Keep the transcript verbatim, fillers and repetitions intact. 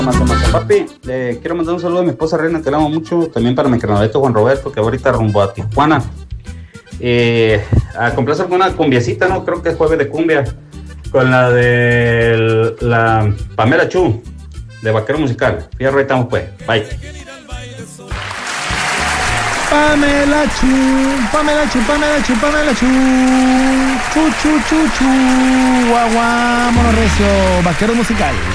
Mata, mata. Papi, eh, quiero mandar un saludo a mi esposa Reina, que la amo mucho, también para mi carnalito Juan Roberto, que ahorita rumbo a Tijuana. Eh, a comprarse alguna cumbiacita, ¿no? Creo que es jueves de cumbia, con la de la Pamela Chu, de Vaquero Musical. Fíjate, ahí estamos pues, bye. Pamela Chu, Pamela Chu, Pamela Chu, Pamela Chu, chu, chu, chu, chu, guau, guau, monorrecio, Vaquero Musical.